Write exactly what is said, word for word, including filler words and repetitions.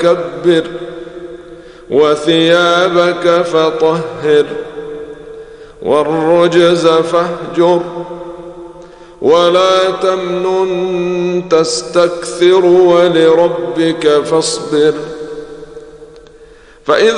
فكبر وثيابك فطهر والرجز فاهجر ولا تمنن تستكثر ولربك فاصبر. فإذا